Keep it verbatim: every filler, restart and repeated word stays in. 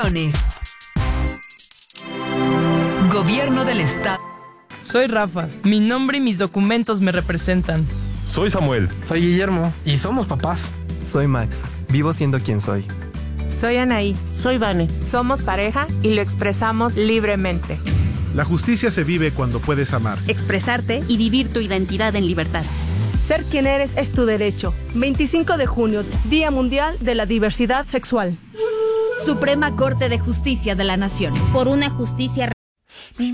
elecciones. Gobierno del Estado. Soy Rafa. Mi nombre y mis documentos me representan. Soy Samuel. Soy Guillermo. Y somos papás. Soy Max. Vivo siendo quien soy. Soy Anaí. Soy Vane. Somos pareja y lo expresamos libremente. La justicia se vive cuando puedes amar, expresarte y vivir tu identidad en libertad. Ser quien eres es tu derecho. veinticinco de junio, Día Mundial de la Diversidad Sexual. Suprema Corte de Justicia de la Nación. Por una justicia